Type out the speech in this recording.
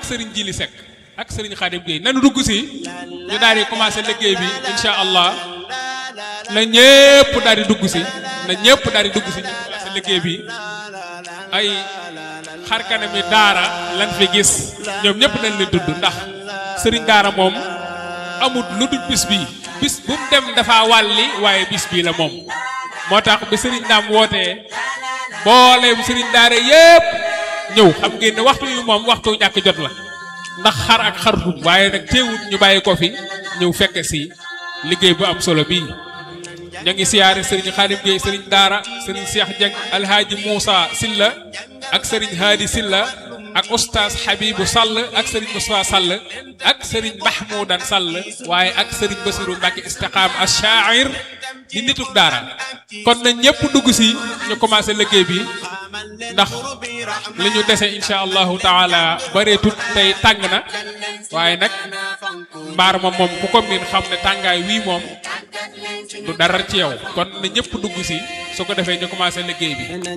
Serigne Jili Seck ak Serigne Khadim Gueye nanu dugg si ñu daal di commencé liggéey bi incha allah na ñëpp daal di dugg si na ñëpp daal di dugg si ñu commencé liggéey bi ay xarkanami daara lan fi gis ñoom ñëpp dañ leen tudd ndax Serigne daara moom amul lu dul bis bii bis bu mu dem dafa wàlli waaye bis bii la moom moo tax bi Serigne Dame wootee booleem Serigne daara yëpp ñëw xam ngeen ne waxtu yu moom waxtu ñàkk jot la ndax xar ak xartum waaye nag teewut ñu bàyyi ko fi ñëw fekk si liggéey bu am solo bii ña ngi siyaare Serigne Khadim Gueye Serigne Daara Serigne Cheikh Dieng Alhaji Moussa Silla ak Serigne Hadi Silla ak Oustaz Habibou Sall ak Serigne Moussa Sall ak Serigne Mahmoudan Sall waaye ak Serigne Bassirou Mbacke Istiqam ash-sha'ir di nitug daara kon na ñëpp dugg si ñu commencé liggéey bi ndax li ñu dese incha allahu taala bareetut tey tàng na waaye nag mbaar ma moom ku ko miin xam ne tàngaay wii moom du dara ci yow kon na ñëpp dugg si su ko defee ñu commencé liggéey bi